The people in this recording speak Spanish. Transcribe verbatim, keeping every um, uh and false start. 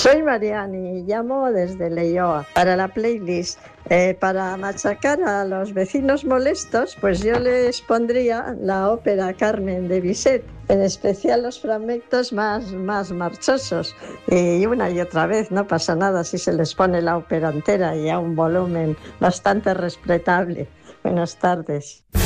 Soy Mariani y llamo desde Leioa. Para la playlist, eh, para machacar a los vecinos molestos, pues yo les pondría la ópera Carmen de Bizet, en especial los fragmentos más, más marchosos. Y una y otra vez, no pasa nada si se les pone la ópera entera y a un volumen bastante respetable. Buenas tardes.